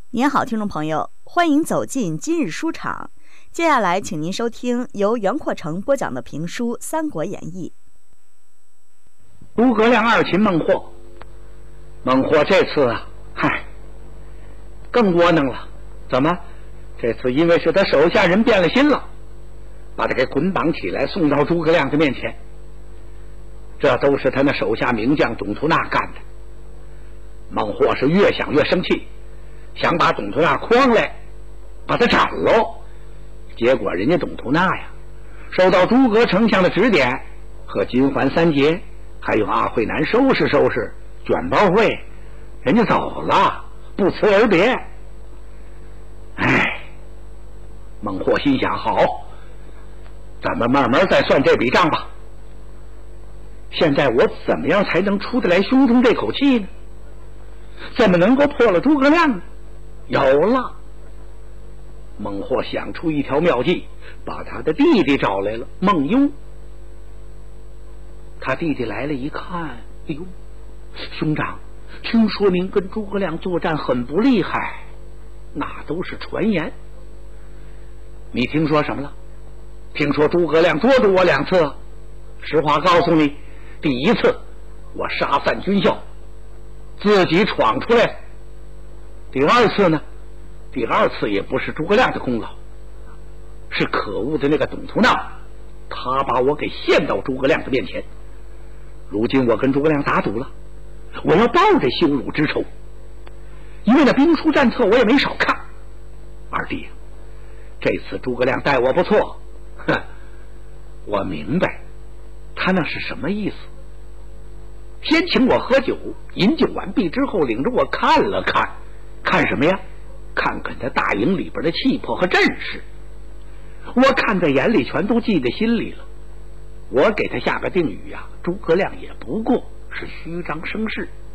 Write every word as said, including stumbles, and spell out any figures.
您好，听众朋友，欢迎走进今日书场。接下来，请您收听由袁阔成播讲的评书《三国演义》。 诸葛亮二擒孟获，孟获这次啊，嗨，更窝囊了。怎么？这次因为是他手下人变了心了，把他给捆绑起来，送到诸葛亮的面前。这都是他那手下名将董突纳干的。孟获是越想越生气，想把董突纳诓来，把他斩喽。结果人家董突纳呀，受到诸葛丞相的指点，和金环三杰还有阿慧南收拾收拾，卷包会，人家走了，不辞而别。哎，孟获心想：好，咱们慢慢再算这笔账吧。现在我怎么样才能出得来胸中这口气呢？怎么能够破了诸葛亮呢？有了！孟获想出一条妙计，把他的弟弟找来了，孟优。他弟弟来了一看，哎呦，兄长，听说您跟诸葛亮作战很不厉害，那都是传言。你听说什么了？听说诸葛亮捉住我两次。实话告诉你，第一次我杀散军校，自己闯出来。第二次呢？第二次也不是诸葛亮的功劳，是可恶的那个董突纳，他把我给陷到诸葛亮的面前。如今我跟诸葛亮打赌了，我要报这羞辱之仇。因为那兵书战策我也没少看。二弟，这次诸葛亮待我不错，哼，我明白他那是什么意思。先请我喝酒，饮酒完毕之后，领着我看了看，看什么呀？看看他大营里边的气魄和阵势。我看在眼里，全都记在心里了。我给他下个定语呀、啊，诸葛亮也不过是虚张声势，